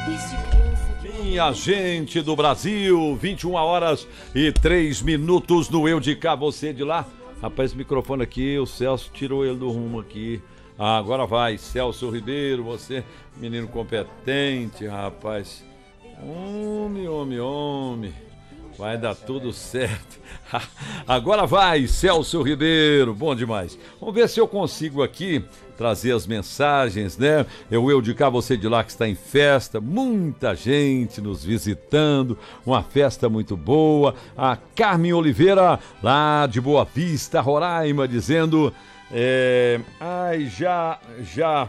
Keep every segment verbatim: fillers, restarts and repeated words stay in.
Minha gente do Brasil, vinte e uma horas e três minutos no Eu de Cá, você de lá. Rapaz, esse microfone aqui, o Celso tirou ele do rumo aqui. Ah, agora vai, Celso Ribeiro, você, menino competente, rapaz. Homem, homem, homem. Vai dar tudo certo. Agora vai, Celso Ribeiro, bom demais. Vamos ver se eu consigo aqui trazer as mensagens, né? Eu, eu de cá, você de lá que está em festa, muita gente nos visitando, uma festa muito boa. A Carmen Oliveira, lá de Boa Vista, Roraima, dizendo... É, ai, já, já,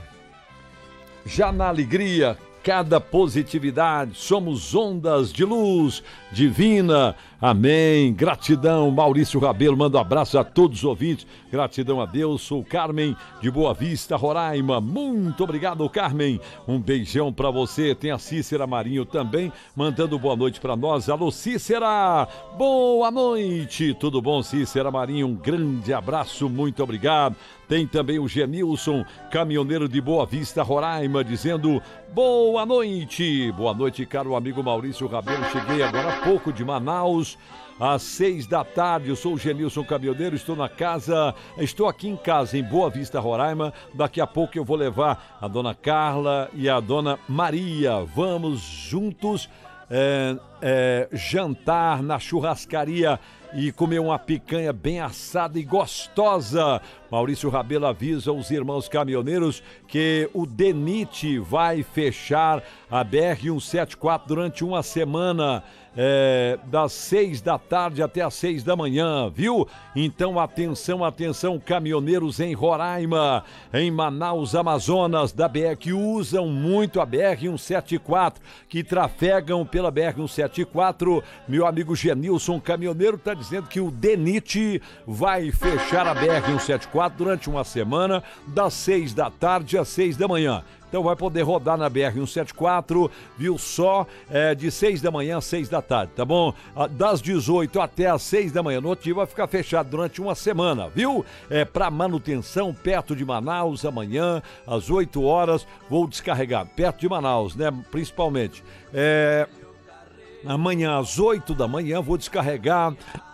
já na alegria, cada positividade, somos ondas de luz divina, amém, gratidão. Maurício Rabelo manda um abraço a todos os ouvintes, gratidão a Deus. Sou Carmen de Boa Vista, Roraima, muito obrigado, Carmen, um beijão pra você. Tem a Cícera Marinho também mandando boa noite pra nós. Alô, Cícera, boa noite, tudo bom, Cícera Marinho? Um grande abraço, muito obrigado. Tem também o Genilson, caminhoneiro de Boa Vista, Roraima, dizendo boa noite. Boa noite, caro amigo Maurício Rabelo. Cheguei agora há pouco de Manaus, às seis da tarde. Eu sou o Genilson, caminhoneiro, estou na casa, estou aqui em casa, em Boa Vista, Roraima. Daqui a pouco eu vou levar a dona Carla e a dona Maria. Vamos juntos é, é, jantar na churrascaria e comer uma picanha bem assada e gostosa. Maurício Rabelo avisa os irmãos caminhoneiros que o DENIT vai fechar a B R cento e setenta e quatro durante uma semana, é, das seis da tarde até as seis da manhã, viu? Então atenção, atenção, caminhoneiros em Roraima, em Manaus, Amazonas, da B R, que usam muito a B R cento e setenta e quatro, que trafegam pela B R cento e setenta e quatro. Meu amigo Genilson, caminhoneiro, está dizendo que o DENIT vai fechar a B R cento e setenta e quatro durante uma semana, das seis da tarde às seis da manhã. Então vai poder rodar na B R cento e setenta e quatro, viu só, é, de seis da manhã às seis da tarde, tá bom? Das dezoito até às seis da manhã. No outro dia vai ficar fechado durante uma semana, viu? É para manutenção perto de Manaus, amanhã às oito horas, vou descarregar, perto de Manaus, né? Principalmente. É, amanhã às oito da manhã vou descarregar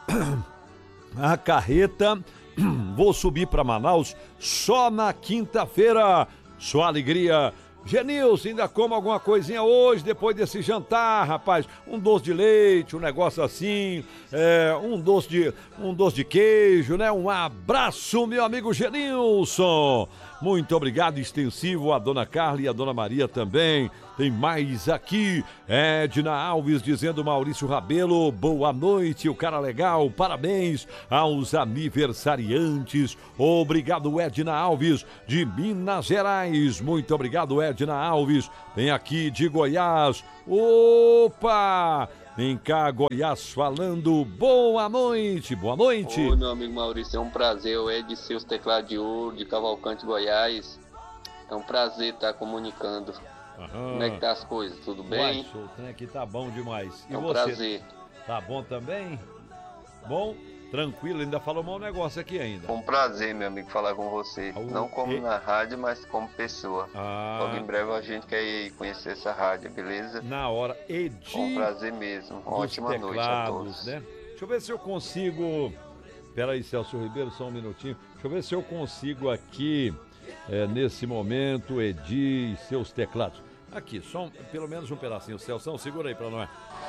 a carreta, vou subir para Manaus só na quinta-feira. Sua alegria. Genilson, ainda como alguma coisinha hoje, depois desse jantar, rapaz? Um doce de leite, um negócio assim, é, um, doce de, um doce de queijo, né? Um abraço, meu amigo Genilson. Muito obrigado, extensivo, a dona Carla e a dona Maria também. Tem mais aqui, Edna Alves dizendo, Maurício Rabelo, boa noite, o cara legal, parabéns aos aniversariantes. Obrigado, Edna Alves, de Minas Gerais. Muito obrigado, Edna Alves. Tem aqui de Goiás. Opa! Vem cá, Goiás falando, boa noite, boa noite. Oi, meu amigo Maurício, é um prazer, eu é de seus teclados de ouro, de Cavalcante, Goiás. É um prazer estar comunicando. Aham. Como é que tá as coisas, tudo bem? Uai, o trem aqui tá bom demais. E é um você? Prazer. Tá bom também? Bom? Tranquilo, ainda falou um negócio aqui ainda. É um prazer, meu amigo, falar com você. Ah, não como e... na rádio, mas como pessoa. Ah. Logo em breve a gente quer ir conhecer essa rádio, beleza? Na hora, Edi. É um prazer mesmo. Ótima teclados, noite a todos. Né? Deixa eu ver se eu consigo... Pera aí, Celso Ribeiro, só um minutinho. Deixa eu ver se eu consigo aqui, é, nesse momento, Edi e seus teclados. Aqui, só um, pelo menos um pedacinho. Celso, segura aí pra nós.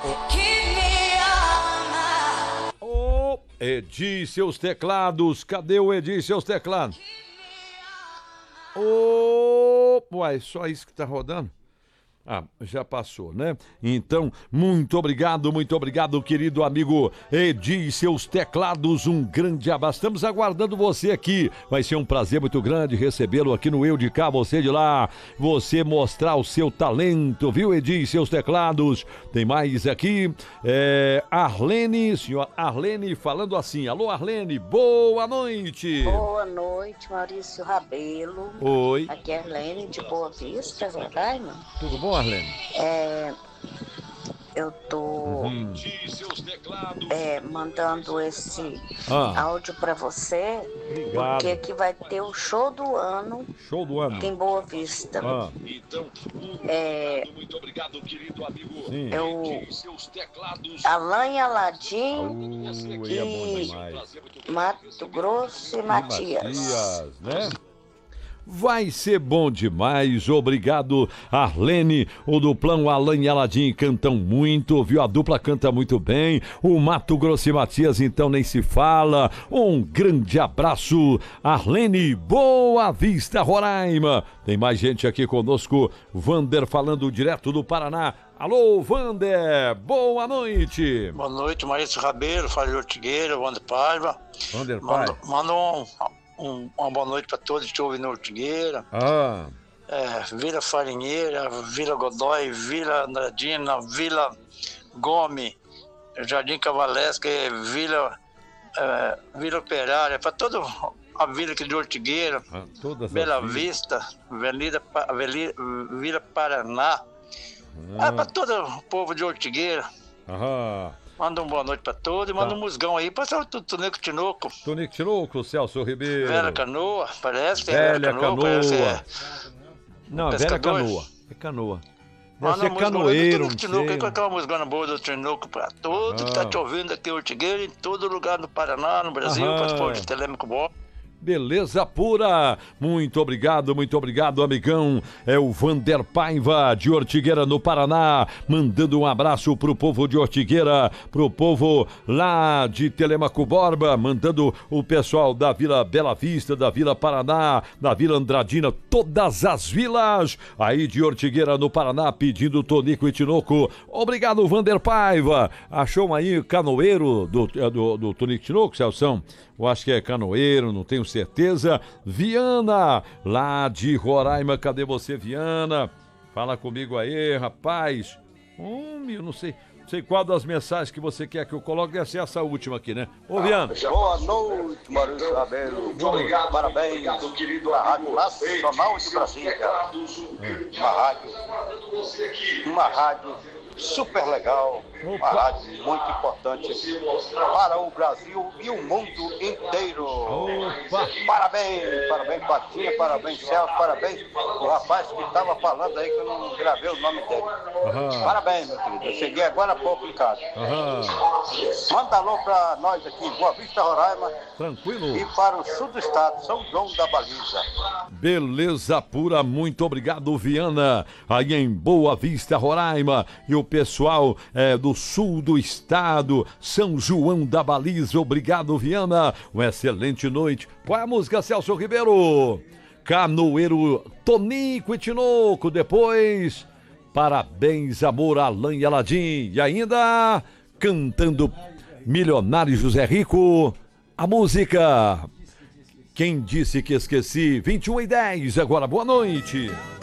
Ô, oh, Edi, seus teclados. Cadê o Edi, seus teclados? Ô, oh, uai, só isso que tá rodando? Ah, já passou, né? Então, muito obrigado, muito obrigado, querido amigo Edi e seus teclados, um grande abraço. Estamos aguardando você aqui. Vai ser um prazer muito grande recebê-lo aqui no Eu de Cá, você de lá. Você mostrar o seu talento, viu, Edi e seus teclados? Tem mais aqui, é, Arlene, senhora Arlene falando assim. Alô, Arlene, boa noite. Boa noite, Maurício Rabelo. Oi. Aqui é Arlene de Boa Vista, verdade, mano? Tudo bom, Arlene? É, eu tô Uhum. é, mandando esse Ah. áudio pra você, Obrigado. porque aqui vai ter o show do ano Show do ano. aqui em Boa Vista. Ah. É, Sim. é o Alain Aladim Uh, e é bom e demais. Mato Grosso e Matias. Matias, né? Vai ser bom demais, obrigado Arlene, o duplão Alan e Aladim cantam muito, viu? A dupla canta muito bem, o Mato Grosso e Matias então nem se fala, um grande abraço, Arlene, Boa Vista, Roraima. Tem mais gente aqui conosco, Vander falando direto do Paraná. Alô, Vander, boa noite. Boa noite, Maurício Rabelo, Fábio Ortigueira, Wander Paiva. Vander Pai. Manda, manda um, um, uma boa noite para todos que ouvem no Ortigueira. Ah, É, Vila Farinheira, Vila Godoy, Vila Andradina, Vila Gome, Jardim Cavalesca, Vila, é, Vila Operária, para toda a vila aqui de Ortigueira, ah, todas Bela as vilas. Vista, Avenida, Pa- Avenida, Vila Paraná, é, para todo o povo de Ortigueira. Aham. Manda uma boa noite pra todos e manda Tá. um musgão aí. Passa o Tunico Tinoco, Tonico Tinoco, Celso Ribeiro. Velha Canoa, parece que Velha é Velha Canoa. Canoa. Parece, é. Não, velha Pescador? canoa. É canoa. Deve Manda ser uma musgão canoeiro, do não Tunico Tinoco, sei. e colocar uma musgona boa do Tinoco pra todo que Ah. tá te ouvindo aqui em Ortigueira, em todo lugar no Paraná, no Brasil, Aham. transporte de Telêmico Bom. Beleza pura. Muito obrigado, muito obrigado, amigão. É o Vander Paiva, de Ortigueira, no Paraná, mandando um abraço pro povo de Ortigueira, pro povo lá de Telêmaco Borba, mandando o pessoal da Vila Bela Vista, da Vila Paraná, da Vila Andradina, todas as vilas aí de Ortigueira, no Paraná, pedindo Tonico e Tinoco. Obrigado, Vander Paiva. Achou aí canoeiro do, do, do Tonico e Tinoco, Celção? Eu acho que é canoeiro, não tenho certeza. Viana, lá de Roraima, cadê você, Viana? Fala comigo aí, rapaz. Hum, eu não sei, não sei qual das mensagens que você quer que eu coloque, deve ser essa última aqui, né? Ô, Viana. Boa noite, Maurício Rabelo. Muito obrigado, parabéns para a Rádio Nacional de Brasília. Uma rádio, uma rádio super legal, uma rádio muito importante para o Brasil e o mundo inteiro. Opa. Parabéns, parabéns, Patinha, parabéns, Celso, parabéns o rapaz que estava falando aí que eu não gravei o nome dele. Aham. Parabéns, meu querido. Eu cheguei agora há pouco em casa. Aham. Manda alô para nós aqui, Boa Vista, Roraima, Tranquilo. e para o sul do estado, São João da Baliza. Beleza pura, muito obrigado, Viana, aí em Boa Vista, Roraima, e o pessoal é, do sul do estado, São João da Baliza, obrigado, Viana, uma excelente noite. Qual é a música, Celso Ribeiro? Canoeiro Tonico e Tinoco, depois, parabéns, amor, Alain e Aladim, e ainda, cantando Milionário José Rico, a música... Quem disse que esqueci? vinte e um e dez, agora boa noite.